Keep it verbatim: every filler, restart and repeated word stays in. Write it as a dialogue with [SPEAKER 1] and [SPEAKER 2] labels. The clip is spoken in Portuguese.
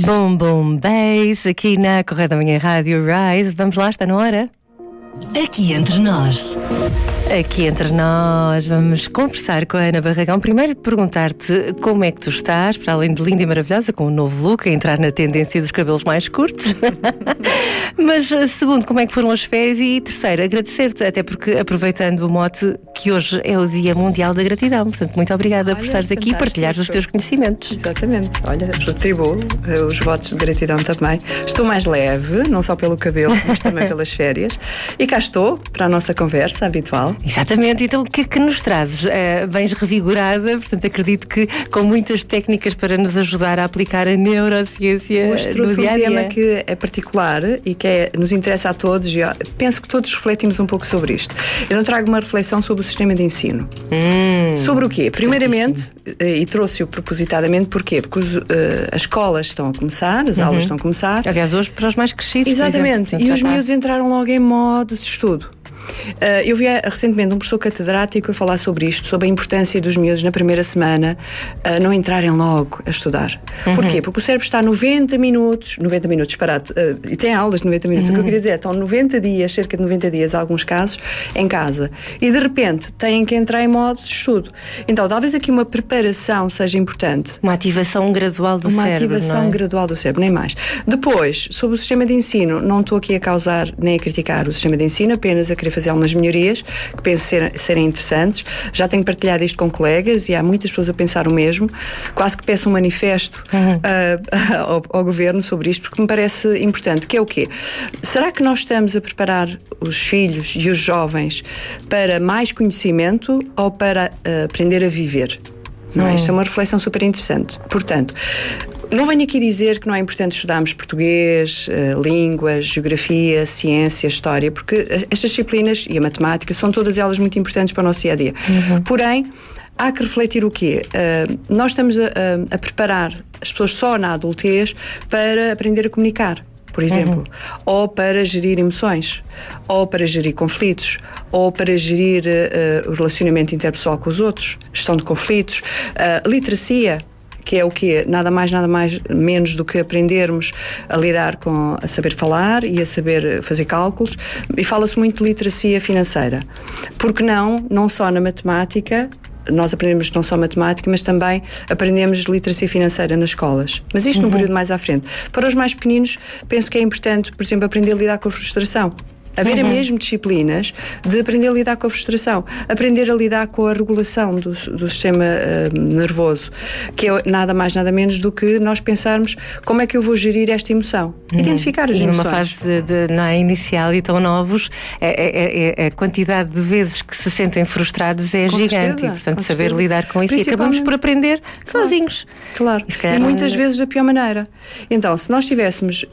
[SPEAKER 1] Boom Boom Bass, aqui na Correio da Manhã Rádio Rise. Vamos lá, está na hora?
[SPEAKER 2] Aqui entre nós.
[SPEAKER 1] Aqui entre nós, vamos conversar com a Ana Barragão. Primeiro, perguntar-te como é que tu estás, para além de linda e maravilhosa, com um novo look, a entrar na tendência dos cabelos mais curtos. Mas, segundo, como é que foram as férias? E terceiro, agradecer-te, até porque, aproveitando o mote, que hoje é o Dia Mundial da Gratidão. Portanto, muito obrigada Olha, por estares aqui e partilhares os teus conhecimentos.
[SPEAKER 3] Exatamente. Olha, retribuo os votos de gratidão também. Estou mais leve, não só pelo cabelo, mas também pelas férias. E cá estou, para a nossa conversa habitual.
[SPEAKER 1] Exatamente, então o que é que nos trazes? Uh, vens revigorada, portanto acredito que com muitas técnicas para nos ajudar a aplicar a neurociência
[SPEAKER 3] Hoje trouxe
[SPEAKER 1] no dia a dia.
[SPEAKER 3] um tema que é particular e que é, nos interessa a todos e penso que todos refletimos um pouco sobre isto. Eu não trago uma reflexão sobre o sistema de ensino.
[SPEAKER 1] Hum,
[SPEAKER 3] sobre o quê? Primeiramente, e trouxe-o propositadamente, porquê? Porque os, uh, as escolas estão a começar, as uhum. aulas estão a começar.
[SPEAKER 1] Aliás, hoje para os mais crescidos.
[SPEAKER 3] Exatamente,
[SPEAKER 1] exemplo,
[SPEAKER 3] e os miúdos entraram logo em modo de estudo. Uh, eu vi recentemente um professor catedrático a falar sobre isto, sobre a importância dos miúdos na primeira semana uh, não entrarem logo a estudar. Uhum. Porquê? Porque o cérebro está noventa minutos, noventa minutos parado, uh, e tem aulas de noventa minutos, uhum. o que eu queria dizer é, estão noventa dias, cerca de noventa dias, em alguns casos, em casa. E de repente têm que entrar em modo de estudo. Então, talvez aqui uma preparação seja importante.
[SPEAKER 1] Uma ativação gradual do
[SPEAKER 3] uma
[SPEAKER 1] cérebro,
[SPEAKER 3] Uma ativação
[SPEAKER 1] não é?
[SPEAKER 3] gradual do cérebro, nem mais. Depois, sobre o sistema de ensino, não estou aqui a causar nem a criticar o sistema de ensino, apenas a querer fazer algumas melhorias que penso ser, serem interessantes. Já tenho partilhado isto com colegas e há muitas pessoas a pensar o mesmo. Quase que peço um manifesto uhum. uh, ao, ao governo sobre isto, porque me parece importante. Que é o quê? Será que nós estamos a preparar os filhos e os jovens para mais conhecimento ou para uh, aprender a viver? Não é? Uhum. Isto é uma reflexão super interessante. Portanto, não venho aqui dizer que não é importante estudarmos português, uh, línguas, geografia, ciência, história, porque estas disciplinas e a matemática são todas elas muito importantes para o nosso dia-a-dia. Uhum. Porém, há que refletir o quê? Uh, nós estamos a, a, a preparar as pessoas só na adultez para aprender a comunicar, por exemplo, uhum. ou para gerir emoções, ou para gerir conflitos, ou para gerir uh, o relacionamento interpessoal com os outros, gestão de conflitos, uh, literacia, que é o quê? Nada mais, nada mais, menos do que aprendermos a lidar com, a saber falar e a saber fazer cálculos. E fala-se muito de literacia financeira. Porque não, não só na matemática, nós aprendemos não só matemática, mas também aprendemos literacia financeira nas escolas. Mas isto uhum. num período mais à frente. Para os mais pequeninos, penso que é importante, por exemplo, aprender a lidar com a frustração. Haver uhum. mesmo disciplinas de aprender a lidar com a frustração, aprender a lidar com a regulação do, do sistema uh, nervoso, que é nada mais, nada menos do que nós pensarmos como é que eu vou gerir esta emoção. Uhum. Identificar as
[SPEAKER 1] e
[SPEAKER 3] emoções.
[SPEAKER 1] E numa fase de, não é, inicial e tão novos, é, é, é, a quantidade de vezes que se sentem frustrados é
[SPEAKER 3] com
[SPEAKER 1] gigante
[SPEAKER 3] certeza,
[SPEAKER 1] e, portanto, saber
[SPEAKER 3] certeza.
[SPEAKER 1] lidar com isso e acabamos por aprender
[SPEAKER 3] claro.
[SPEAKER 1] sozinhos.
[SPEAKER 3] Claro, e, e muitas não... vezes da pior maneira. Então, se nós tivéssemos